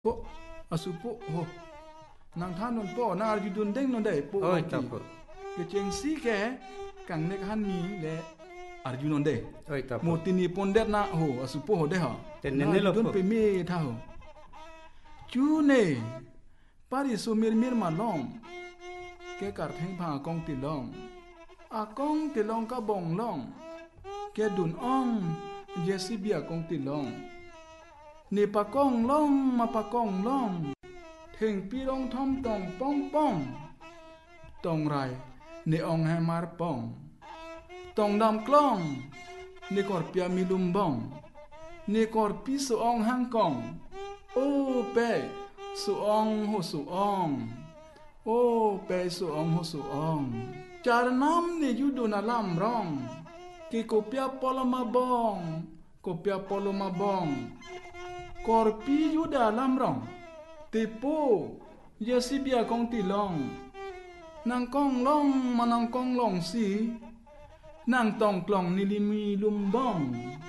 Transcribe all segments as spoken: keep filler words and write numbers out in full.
po asupo ho nang than non po na arju dun deng non dai po Oi tapo. ke cheng si ke kang nek han ni le arju non dai Oi tapo. mo tini pondet na ho asupo ho de ha Ten ne lo dun po. pe me tha ho chu ne pari so mir mir ma long ke kar theng pha kong ti long a kong ti long ka bong long ke dun ong jesibia kong ti long ni pa kong long ma pa kong long thing pi long thom tong pong pong tong rai ni ong hai mar pong tong dam klong ni kor pia mi lum bong ni kor pi su ong hang kong o pe su ong ho su ong o pe su ong ho su ong char nam ni yu du na lam rong ki ko pia polo ma bong ko pia polo ma bong kor pi yu da lam rong ti po yesi bia kong ti long nang kong long manang kong long si nang tong klong ni li mi lum bong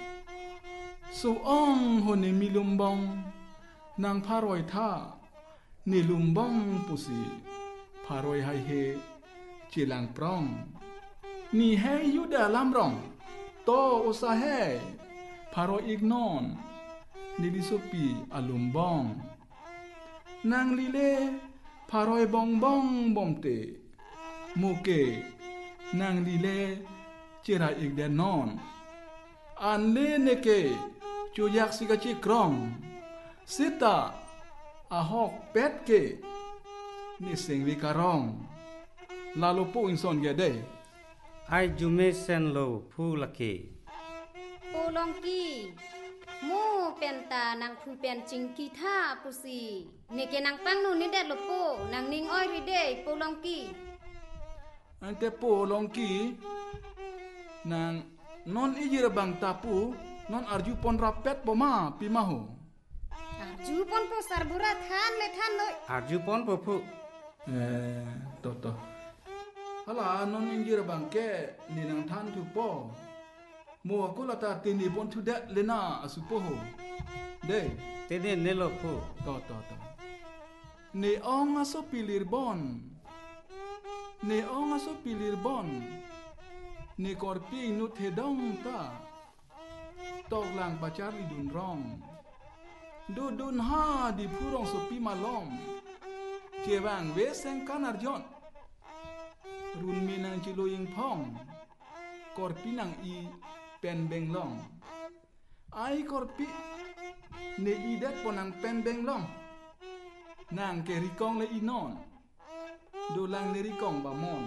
su ong ho ni mi lum bong nang pharoi tha ni lum bong pu si pharoi hai he chilang prong ni he yu da lam rong to usa he pharoi ignon ni li sopi alum bong nang li le pharoi bong bong bom te muke nang li le chira ik den non an le ne ke chu yak si ka chi krong sita a hok pet ke ni sing vi karong lalu po inson ge de Ai jume sen lo pu laki. ปูลองกี้มูเป็นตานางผู้เป็นจริงกีท่าปูสีนี่แกนางปังนูนี่เด็ดลปูนางนิงอ้อยริเดปูลองกี้ ante po long ki nang non ijira bang tapu non arju pon rapet poma pi maho จูปนปูสารบุระทานเลยท่านเลย Arju pon po pu. eh to to hala non ijira bang ke ni nang than tu po mo ko la ta tini pon tu de lena asupo ho de Te ne ne lo pu. to to to ni ong aso pilir bon ni ong aso pilir bon ni korpi nu the dong ta tok lang pacar li dun rong du dun ha di purong so pi malom chewang we seng kanar jon run minang chilo ying phong korpi nang i pen beng long ai korpi ne i det ponang pen beng long nang ke rikong le inon do lang ne rikong ba mon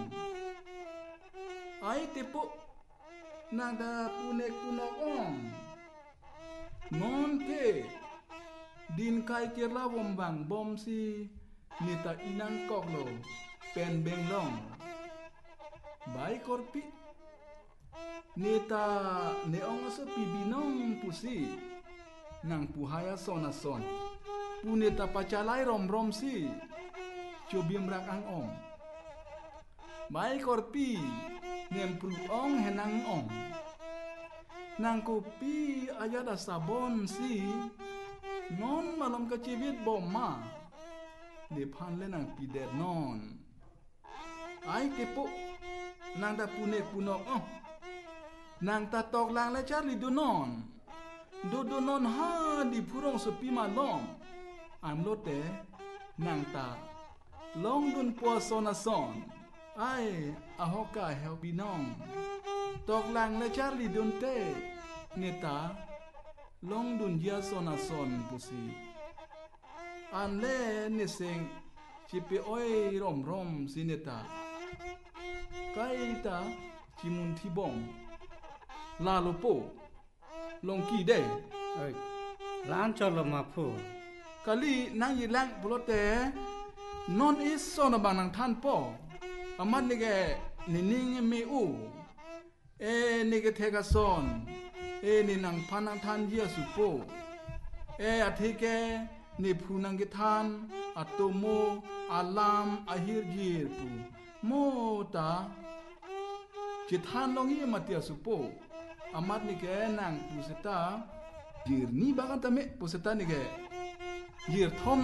ai tepo nang da punek punok ong non ke din kai kirla wom bang bom si nita inang kok lo pen beng long bai korpi nita ne ong aso pibinong pusi nang puhaya sona son puneta pacalai rom rom si cobiam rak ang ong bai korpi nem pru ong henang ong nang kopi ayada sabon si non malam kacivit bomma de phan le nang pidet non ai tepo nang da pune punok ong nang ta tok lang le charli du non do do non ha di purong sepi malom am lote nang ta long dun puasona son ai ahoka helpi nong tok lang le charli dun te neta long dun dia sona son pusi an le ne seng chipe oi rom rom sineta kai ta chimun thibong la lo po long ki de Oi. Lan cho lo ma pu. kali nang yi lang pulote non is sona bang nang than po amat ni ge ni ning me u e ni ge thega son e ni nang phanang than ye su po e athike ni phu nang ge than atomo alam ahir jir pu mo ta chi than long hi ma tia su po amat ni ge nang pu seta jir ni bagan tame pu seta ni ge jir thom